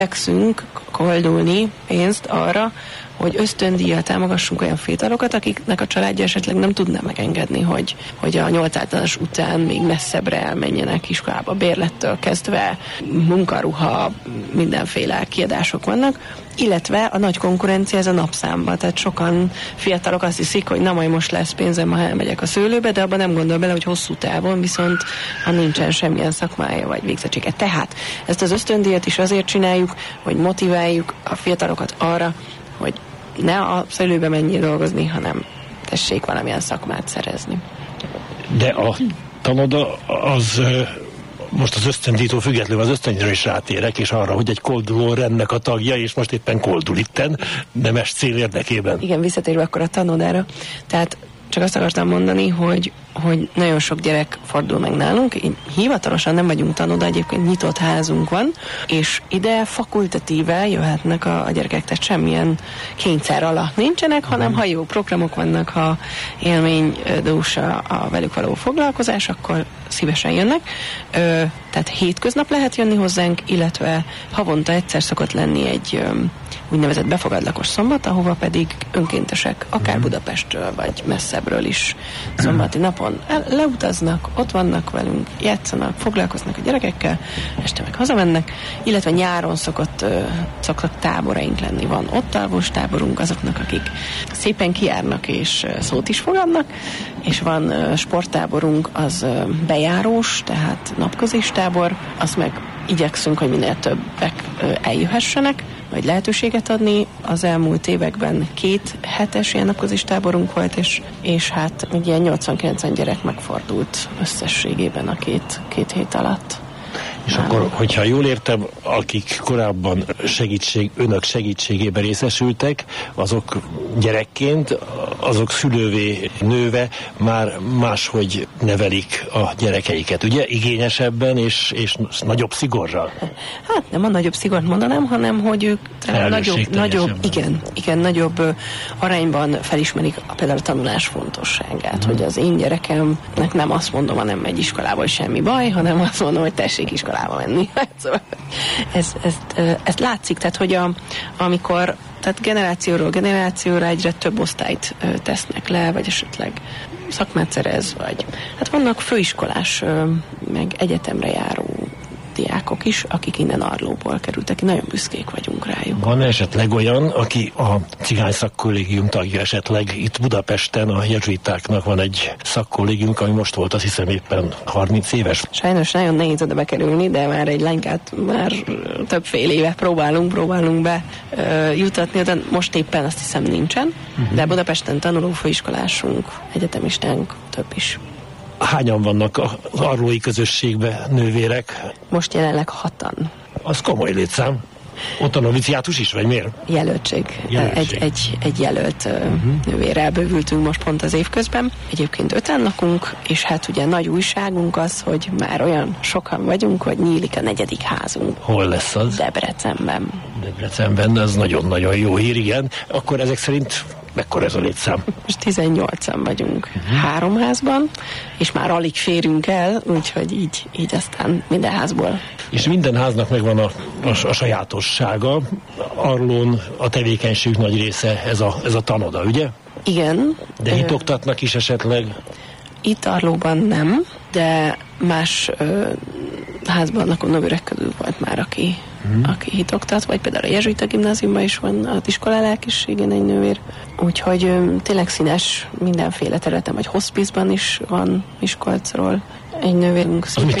Igyekszünk koldulni pénzt arra, hogy ösztöndíjjal támogassunk olyan fiatalokat, akiknek a családja esetleg nem tudná megengedni, hogy a 8 általános után még messzebbre elmenjenek iskolába, bérlettől kezdve, munkaruha, mindenféle kiadások vannak, illetve a nagy konkurencia ez a napszámba, tehát sokan fiatalok azt hiszik, hogy na majd most lesz pénzem, ha elmegyek a szőlőbe, de abban nem gondol bele, hogy hosszú távon viszont ha nincsen semmilyen szakmája vagy végzettsége. Tehát ezt az ösztöndíjat is azért csináljuk, hogy motiváljuk a fiatalokat arra, hogy ne a szőlőbe menjél dolgozni, hanem tessék valamilyen szakmát szerezni. De a tanoda az most az ösztöndíjtól függetlenül az ösztöndíjra is rátérek, és arra, hogy egy kolduló rendnek a tagja, és most éppen koldul itten, nemes cél érdekében. Igen, visszatérve akkor a tanodára. Tehát csak azt akartam mondani, hogy nagyon sok gyerek fordul meg nálunk. Hivatalosan nem vagyunk tanoda, egyébként nyitott házunk van, és ide fakultatíve jöhetnek a gyerekek, tehát semmilyen kényszer alatt nincsenek, hanem ha jó programok vannak, ha élménydús a velük való foglalkozás, akkor szívesen jönnek. Tehát hétköznap lehet jönni hozzánk, illetve havonta egyszer szokott lenni egy úgynevezett befogadlakos szombat, ahova pedig önkéntesek, akár Budapestről, vagy messzebbről is szombati napon leutaznak, ott vannak velünk, játszanak, foglalkoznak a gyerekekkel, este meg hazamennek, illetve nyáron szoktak táboraink lenni. Van ott alvós táborunk azoknak, akik szépen kijárnak és szót is fogadnak, és van sporttáborunk, az bejárós, tehát napközis tábor, azt meg igyekszünk, hogy minél többek eljöhessenek, vagy lehetőséget adni. Az elmúlt években 2 hetes ilyen napközis táborunk volt, és hát egy ilyen 80-90 gyerek megfordult összességében a két hét alatt. És akkor, hogyha jól értem, akik korábban önök segítségében részesültek, azok gyerekként, azok szülővé nőve már máshogy nevelik a gyerekeiket, ugye? Igényesebben és nagyobb szigorral? Hát nem a nagyobb szigort mondanám, hanem hogy ők nagyobb arányban felismerik például a tanulás fontosságát, hogy az én gyerekemnek nem azt mondom, ha nem megy iskolába, semmi baj, hanem azt mondom, hogy tessék iskolába menni. Szóval ez látszik, tehát hogy amikor tehát generációról generációra egyre több osztályt tesznek le, vagy esetleg szakmát szerez, vagy hát vannak főiskolás, meg egyetemre járó diákok is, akik innen Arlóból kerültek, nagyon büszkék vagyunk rájuk. Van esetleg olyan, aki a cigány szakkollégium tagja esetleg? Itt Budapesten a jezsuitáknak van egy szakkollégium, ami most volt, azt hiszem éppen 30 éves. Sajnos nagyon nehéz oda bekerülni, de már egy lánykát már több fél éve próbálunk be jutatni, oda most éppen azt hiszem nincsen, de Budapesten tanuló főiskolásunk, egyetemistánk több is. Hányan vannak az arlói közösségben nővérek? Most jelenleg 6-an. Az komoly létszám. Ott a noviciátus is, vagy miért? Jelöltség. Egy jelölt nővérrel bővültünk most pont az évközben. Egyébként 5-en lakunk, és hát ugye nagy újságunk az, hogy már olyan sokan vagyunk, hogy nyílik a 4. házunk. Hol lesz az? Debrecenben. Debrecenben, ez nagyon-nagyon jó hír, igen. Akkor ezek szerint mekkora ez a létszám? Most 18-an vagyunk 3 házban, és már alig férünk el, úgyhogy így aztán minden házból. És minden háznak megvan a sajátossága. Arlón a tevékenység nagy része ez a tanoda, ugye? Igen. De hitoktatnak is esetleg? Itt Arlóban nem, de más házban lakó nővérek közül volt már, aki hitoktat, vagy például a jezsuita gimnáziumban is van az iskolálelkészségén egy nővér. Úgyhogy tényleg színes mindenféle területen, vagy hospizban is van Miskolcról egy nővérünk.